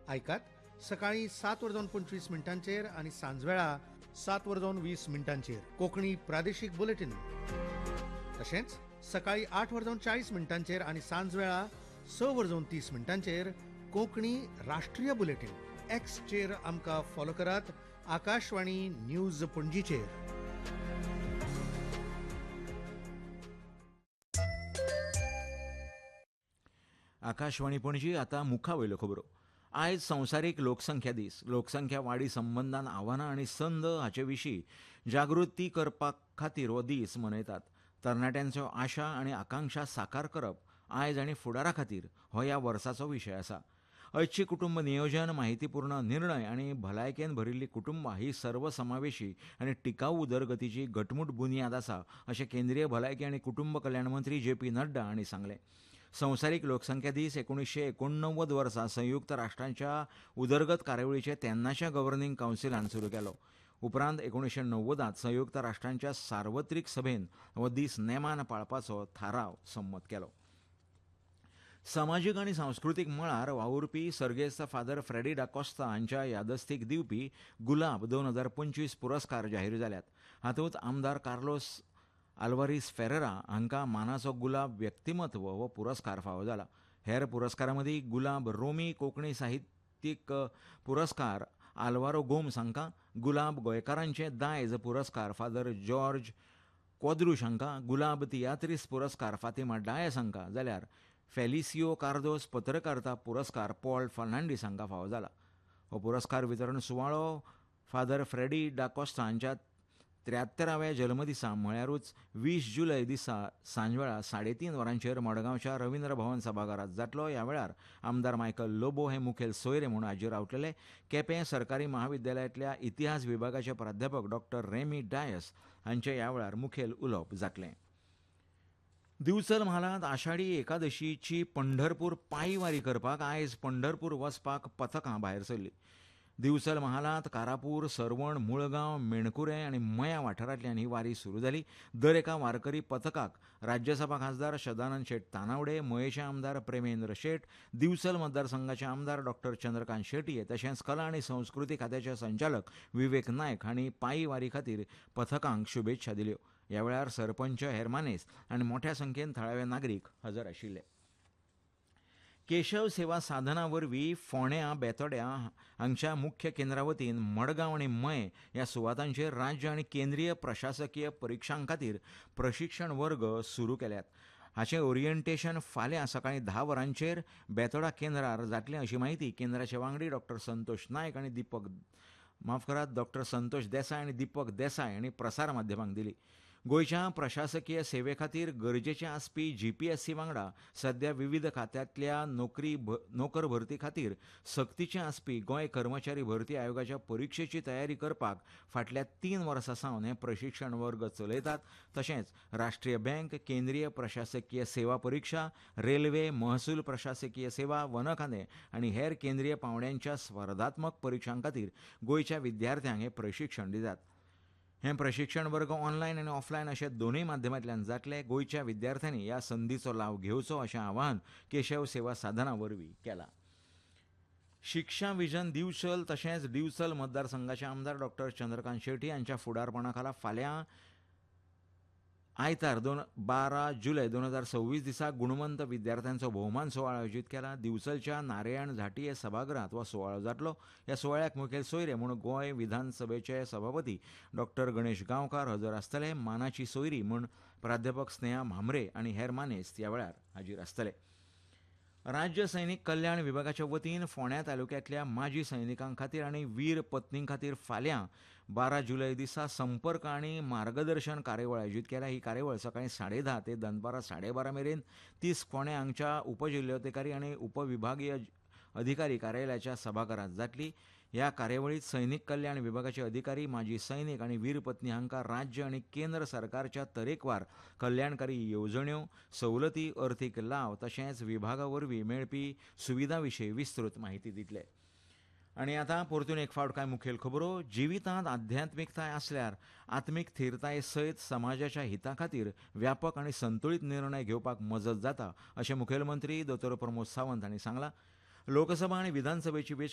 ऐकात सकाळी 7:25 आणि सांजवेळा 7:20 कोकणी प्रादेशिक बुलेटिन. तशेंच सकाळी 8:40 आणि सांजवेळा 6:30 कोकणी राष्ट्रीय बुलेटिन. एक्सचेर आमकां फॉलो करात. आकाशवाणी न्यूज पणजीचेर. आकाशवाणी पणजी. आतां मुखावयल्यो खबरो. आयज संवसारीक लोकसंख्या दीस. लोकसंख्या वाडी संबंदान आव्हानां आनी संद हाचे विशीं जागृती करपा खातीर हो दीस मनयतात. तरणाट्यांच्यो आशा आनी आकांक्षा साकार करप आयज आनी फुडारा खातीर हो ह्या वर्साचो विशय आसा. ऐच्छिक कुटुंब नियोजन, माहितीपूर्ण निर्णय आनी भलायकेन भरिल्लीं कुटुंबां ही सर्वसमावेशी आनी टिकाऊ उदरगतीची घटमूट बुनयाद आसा अशें केंद्रीय भलायकी आनी कुटुंब कल्याण मंत्री जे.पी. नड्डा हांणी सांगलें. संवसारीक लोकसंख्या दीस 1989 वर्सा संयुक्त राष्ट्रांच्या उदरगत कार्यावळीचे तेन्नाच्या गव्हर्निंग कावन्सिलान सुरू केलो. उपरांत 1990 संयुक्त राष्ट्रांच्या सार्वत्रिक सभेन हो दीस नेमान पाळपाचो थाराव संमत केलो. समाजीक आनी सांस्कृतीक मळार वावुरपी सर्गेस्त फादर फ्रेडी डाकोस्ता हांच्या यादस्तीक दिवपी गुलाब 2025 पुरस्कार जाहीर जाल्यात. हातूंत आमदार कार्लोस आल्वारीस फेरेरा हांकां मानाचो गुलाब व्यक्तिमत्व हो पुरस्कार फावो जाला. हेर पुरस्कारां मदीं गुलाब रोमी कोंकणी साहित्यीक पुरस्कार आल्वारो गोम्स हांकां, गुलाब गोंयकारांचे दायज पुरस्कार फादर जॉर्ज क्वाद्रूश हांकां, गुलाब तियात्रीस पुरस्कार फातिमा डायस हांकां, जाल्यार फेलिसियो कार्दोस पत्रकारिता पुरस्कार पॉल फर्नांडीस हांकां फावो जाला. हो पुरस्कार वितरण सुवाळो फादर फ्रेडी डाकोस्ता हांच्या 73व्या जल्मदिसा म्हळ्यारूच 20 जुलय दिसा सांजवेळा 3:30 वरांचेर मडगांवच्या रवींद्र भवन सभाघरांत जातलो. ह्या वेळार आमदार मायकल लोबो हे मुखेल सोयरे म्हूण हाजीर रावतले. केपें सरकारी महाविद्यालयातल्या इतिहास विभागाचे प्राध्यापक डॉ. रेमी डायस हांचे ह्या वेळार मुखेल उलोवप जातलें. दिवचल म्हालांत आषाढी एकादशीची पंढरपूर पायी वारी करपाक आयज पंढरपूर वचपाक पथकां भायर सरलीं. दिवचल म्हालांत कारापूर, सरवण, मुळगांव, मेणकुरे आनी मया वाठारांतल्यान ही वारी सुरू जाली. दर एका वारकरी पथकाक राज्यसभा खासदार सदानंद शेट तानावडे, मयेचे आमदार प्रेमेंद्र शेट, दिवचल मतदारसंघाचे आमदार डॉ. चंद्रकांत शेटये तशेंच कला आनी संस्कृती खात्याचे संचालक विवेक नायक हांणी पायी वारी खातीर पथकांक शुभेच्छा दिल्यो. ह्या वेळार सरपंच, हेर मानेस्त आनी मोठ्या संख्येन थळावे नागरीक हजर आशिल्ले. केशव सेवा साधना वरवीं फोंड्या, बेतोड्या हांगच्या मुख्य केंद्रा वतीन मडगांव आनी मय ह्या सुवातांचेर राज्य आनी केंद्रीय प्रशासकीय परिक्षां खातीर प्रशिक्षण वर्ग सुरू केल्यात. हाचें ओरिएंटेशन फाल्यां सकाळीं 10 वरांचेर बेतोडा केंद्रार जातलें अशी माहिती केंद्राचे वांगडी डॉ. संतोष नायक आनी डॉ. संतोष देसाय आनी दीपक देसाय हांणी प्रसार माध्यमांक दिली. गोंयच्या प्रशासकीय सेवे खातीर गरजेचें आसपी जीपीएससी वांगडा सध्या विविध खात्यांतल्या नोकर भरती खातीर सक्तीचें आसपी गोंय कर्मचारी भरती आयोगाच्या परिक्षेची तयारी करपाक फाटल्या 3 वर्सां सावन हे प्रशिक्षण वर्ग चलयतात. तशेंच राष्ट्रीय बँक, केंद्रीय प्रशासकीय सेवा परीक्षा, रेल्वे, महसूल प्रशासकीय सेवा, वन खातें आनी हेर केंद्रीय पावंड्यांच्या स्पर्धात्मक परिक्षां खातीर गोंयच्या विद्यार्थ्यांक हे प्रशिक्षण दितात. हे प्रशिक्षण वर्ग ऑनलायन आनी ऑफलायन अशे दोनूय माध्यमांतल्यान जातले. गोंयच्या विद्यार्थ्यांनी ह्या संदीचो लाव घेवचो अशें आवाहन केशव सेवा साधना वरवीं केलां. शिक्षा विजन दिवचल तशेंच दिवचल मतदारसंघाचे आमदार डॉ. चंद्रकांत शेट्टी हांच्या फुडारपणा खाला फाल्यां आयतार 12 जुलय 2026 दिसा गुणवंत विद्यार्थ्यांचो भोवमान सुवाळो आयोजीत केला. दिवचलच्या नारायण झांटये सभाघरांत हो सुवाळो जातलो. ह्या सुवाळ्याक मुखेल सोयरे म्हूण गोंय विधानसभेचे सभापती डॉ. गणेश गांवकार हजर आसतले. मानाची सोयरी म्हूण प्राध्यापक स्नेहा भामरे आनी हेर मानेस्त ह्या वेळार हाजीर आसतले. राज्य सैनीक कल्याण विभागाच्या वतीन फोंड्या तालुक्यांतल्या माजी सैनिकां खातीर आनी वीर पत्नीं खातीर फाल्यां 12 जुलय दिसा संपर्क आनी मार्गदर्शन कार्यावळ आयोजीत केल्या. ही कार्यावळ सकाळीं 10:30 ते दनपारां 12:30 मेरेन 30 फोंड्या हांगच्या उपजिल्लोधिकारी आनी उपविभागीय अधिकारी कार्यालयाच्या सभाघरांत जातली. ह्या कार्यावळीत सैनीक कल्याण विभागाचे अधिकारी, माजी सैनीक आनी वीरपत्नी हांकां राज्य आनी केंद्र सरकारच्या तरेकवार कल्याणकारी येवजण्यो, सवलती, अर्थीक लाव तशेंच विभागा वरवीं मेळपी सुविधां विशीं विस्तृत माहिती दितले. आनी आतां परतून एक फावट कांय मुखेल खबरो. जिवितांत आध्यात्मिकताय आसल्यार आत्मीक थीरताये सयत समाजाच्या हिता खातीर व्यापक आनी संतुळीत निर्णय घेवपाक मजत जाता अशें मुखेलमंत्री दोतोर प्रमोद सावंत हांणी सांगलां. लोकसभा आनी विधानसभेची